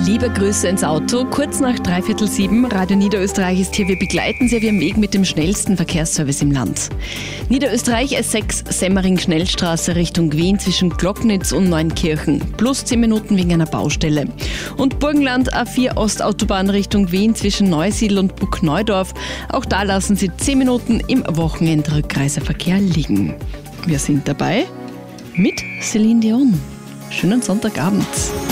Liebe Grüße ins Auto. Kurz nach 6:45, Radio Niederösterreich ist hier. Wir begleiten Sie auf Ihrem Weg mit dem schnellsten Verkehrsservice im Land. Niederösterreich S6 Semmering-Schnellstraße Richtung Wien zwischen Glocknitz und Neunkirchen. Plus 10 Minuten wegen einer Baustelle. Und Burgenland A4 Ostautobahn Richtung Wien zwischen Neusiedl und Burgneudorf. Auch da lassen Sie 10 Minuten im Wochenendrückreiseverkehr liegen. Wir sind dabei mit Celine Dion. Schönen Sonntagabend.